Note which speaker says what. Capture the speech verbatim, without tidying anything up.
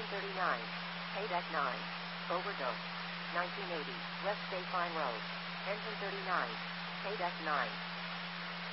Speaker 1: Engine thirty-nine. Paydeck nine. Overdose. nineteen eighty. West State Line Road. Engine thirty-nine. Paydeck nine.